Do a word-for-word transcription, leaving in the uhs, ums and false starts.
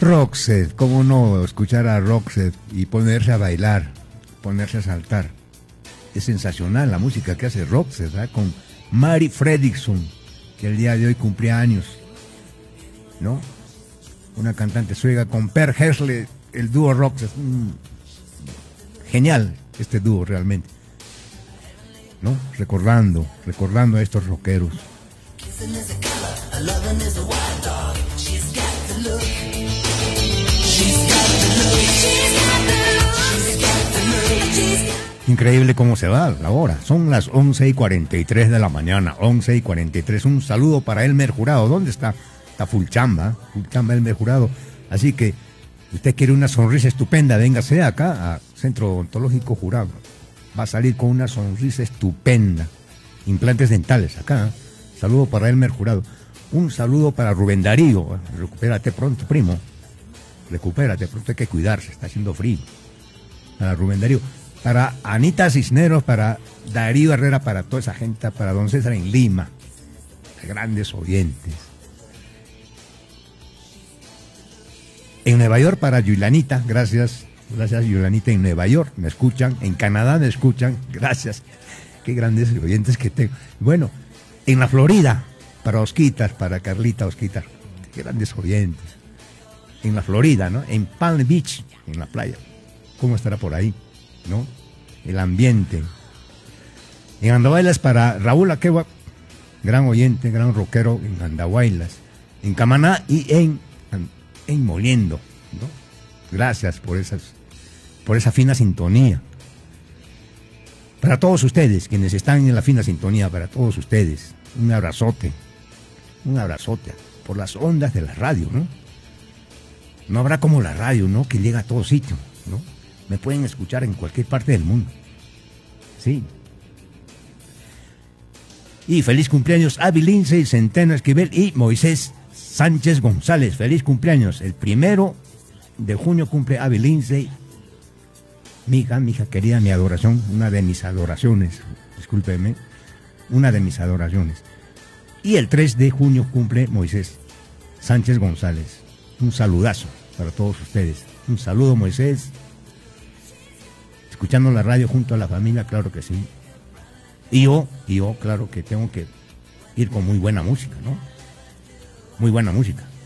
Roxette, cómo no escuchar a Roxette y ponerse a bailar, ponerse a saltar. Es sensacional la música que hace Roxette, ¿verdad? Con Mari Fredriksson, que el día de hoy cumplía años, ¿no? Una cantante sueca con Per Gessle, el dúo Roxette. Mm, genial este dúo realmente, ¿no? Recordando, recordando a estos rockeros. Increíble cómo se va la hora. Son las once y cuarenta y tres de la mañana. once y cuarenta y tres. Un saludo para Elmer Jurado. ¿Dónde está? Está full chamba. Full chamba Elmer Jurado. Así que, usted quiere una sonrisa estupenda, véngase acá a Centro Odontológico Jurado. Va a salir con una sonrisa estupenda. Implantes dentales acá. Saludo para Elmer Jurado. Un saludo para Rubén Darío. Recupérate pronto, primo. Recupérate pronto, hay que cuidarse, está haciendo frío. Para Rubén Darío. Para Anita Cisneros, para Darío Herrera, para toda esa gente, para don César en Lima. Grandes oyentes. En Nueva York para Yulanita, gracias. Gracias Yulanita en Nueva York, me escuchan. En Canadá me escuchan, gracias. Qué grandes oyentes que tengo. Bueno, en la Florida, para Osquitas, para Carlita Osquitas. Qué grandes oyentes. En la Florida, ¿no? En Palm Beach, en la playa. ¿Cómo estará por ahí? ¿No? El ambiente. En Andahuaylas para Raúl Aquegua, gran oyente, gran rockero en Andahuaylas. En Camaná y en, en Moliendo, ¿no? Gracias por esas, por esa fina sintonía. Para todos ustedes, quienes están en la fina sintonía, para todos ustedes, un abrazote, un abrazote por las ondas de la radio, ¿no? No habrá como la radio, ¿no? Que llega a todo sitio, ¿no? Me pueden escuchar en cualquier parte del mundo. Sí. Y feliz cumpleaños a Lindsay, Centeno Esquivel y Moisés Sánchez González. Feliz cumpleaños. El primero de junio cumple Abby Lindsay. Mi hija, mi hija querida, mi adoración, una de mis adoraciones. Discúlpeme. Una de mis adoraciones. Y el tres de junio cumple Moisés Sánchez González. Un saludazo para todos ustedes. Un saludo, Moisés. Escuchando la radio junto a la familia, claro que sí. Y yo, y yo, claro que tengo que ir con muy buena música, ¿no? Muy buena música.